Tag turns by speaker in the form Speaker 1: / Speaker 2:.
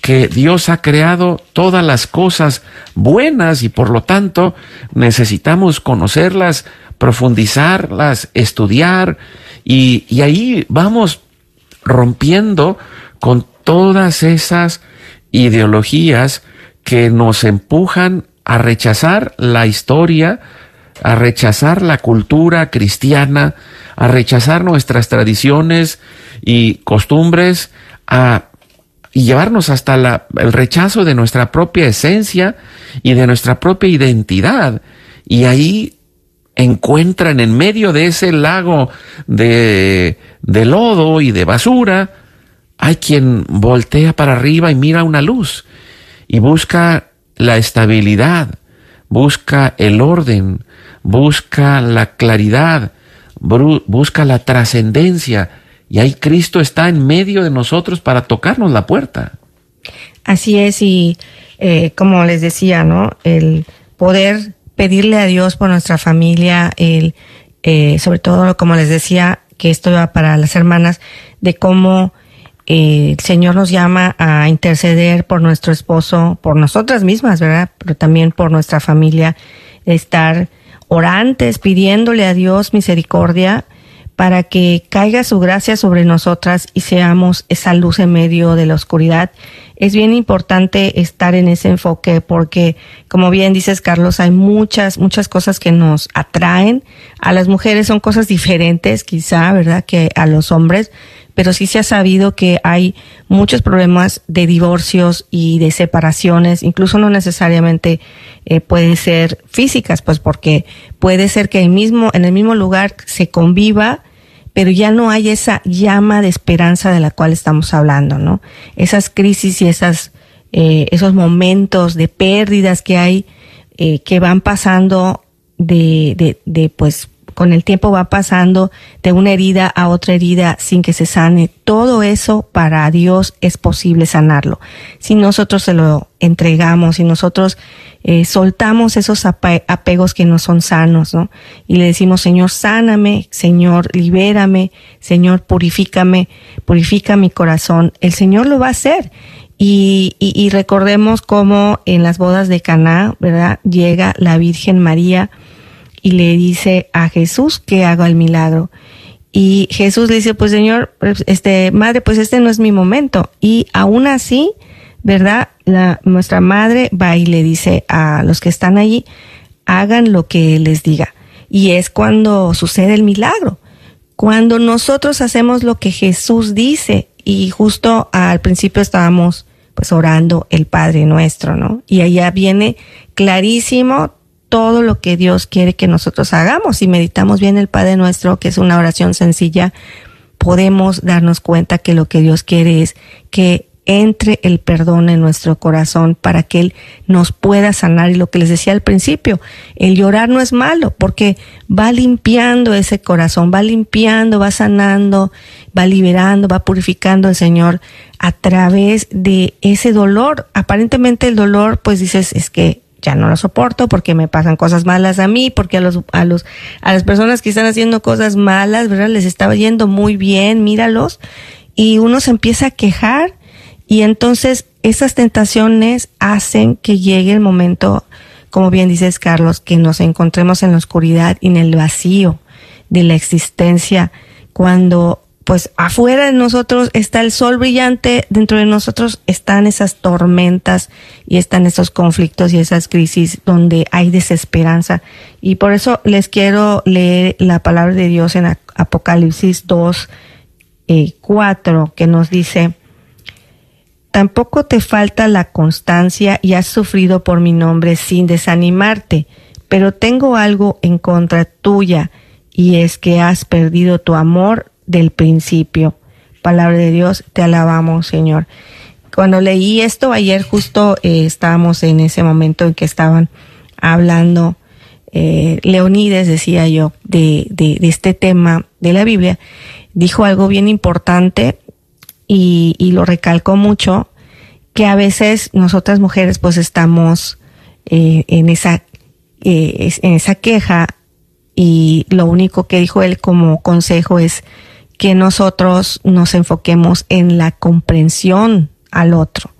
Speaker 1: que Dios ha creado todas las cosas buenas y por lo tanto necesitamos conocerlas, profundizarlas, estudiar y ahí vamos rompiendo con todas esas ideologías que nos empujan a rechazar la historia, a rechazar la cultura cristiana, a rechazar nuestras tradiciones y costumbres, y llevarnos hasta el rechazo de nuestra propia esencia y de nuestra propia identidad. Y ahí encuentran en medio de ese lago de lodo y de basura, hay quien voltea para arriba y mira una luz y busca la estabilidad, busca el orden, busca la claridad, busca la trascendencia. Y ahí Cristo está en medio de nosotros para tocarnos la puerta.
Speaker 2: Así es, y como les decía, ¿no? El poder pedirle a Dios por nuestra familia, sobre todo, como les decía, que esto va para las hermanas, de cómo el Señor nos llama a interceder por nuestro esposo, por nosotras mismas, ¿verdad? Pero también por nuestra familia, estar orantes, pidiéndole a Dios misericordia, para que caiga su gracia sobre nosotras y seamos esa luz en medio de la oscuridad. Es bien importante estar en ese enfoque porque, como bien dices, Carlos, hay muchas cosas que nos atraen. A las mujeres son cosas diferentes, quizá, ¿verdad?, que a los hombres, pero sí se ha sabido que hay muchos problemas de divorcios y de separaciones, incluso no necesariamente pueden ser físicas, pues porque puede ser que en el mismo lugar se conviva, pero ya no hay esa llama de esperanza de la cual estamos hablando, ¿no? Esas crisis y esos momentos de pérdidas que hay, que van pasando pues, con el tiempo va pasando de una herida a otra herida sin que se sane. Todo eso para Dios es posible sanarlo. Si nosotros se lo entregamos, si nosotros soltamos esos apegos que no son sanos, ¿no? Y le decimos, Señor, sáname, Señor, libérame, Señor, purifica mi corazón. El Señor lo va a hacer. Y recordemos cómo en las bodas de Caná, ¿verdad?, llega la Virgen María y le dice a Jesús que haga el milagro. Y Jesús le dice, pues Señor, madre, pues este no es mi momento. Y aún así, ¿verdad?, nuestra madre va y le dice a los que están allí, hagan lo que Él les diga. Y es cuando sucede el milagro. Cuando nosotros hacemos lo que Jesús dice. Y justo al principio estábamos pues orando el Padre Nuestro, ¿no? Y allá viene clarísimo todo lo que Dios quiere que nosotros hagamos. Si meditamos bien el Padre Nuestro, que es una oración sencilla, podemos darnos cuenta que lo que Dios quiere es que entre el perdón en nuestro corazón para que Él nos pueda sanar. Y lo que les decía al principio, el llorar no es malo porque va limpiando ese corazón, va limpiando, va sanando, va liberando, va purificando el Señor a través de ese dolor. Aparentemente el dolor, pues dices, es que ya no lo soporto porque me pasan cosas malas a mí, porque a las personas que están haciendo cosas malas, ¿verdad?, les estaba yendo muy bien, míralos, y uno se empieza a quejar. Y entonces esas tentaciones hacen que llegue el momento, como bien dices, Carlos, que nos encontremos en la oscuridad y en el vacío de la existencia, cuando pues afuera de nosotros está el sol brillante, dentro de nosotros están esas tormentas y están esos conflictos y esas crisis donde hay desesperanza. Y por eso les quiero leer la palabra de Dios en Apocalipsis 2:4, que nos dice: tampoco te falta la constancia y has sufrido por mi nombre sin desanimarte, pero tengo algo en contra tuya, y es que has perdido tu amor del principio. Palabra de Dios, te alabamos, Señor. Cuando leí esto ayer, justo estábamos en ese momento en que estaban hablando Leonides, decía yo, de este tema de la Biblia, dijo algo bien importante y lo recalcó mucho, que a veces nosotras mujeres pues estamos en esa queja, y lo único que dijo él como consejo es que nosotros nos enfoquemos en la comprensión al otro,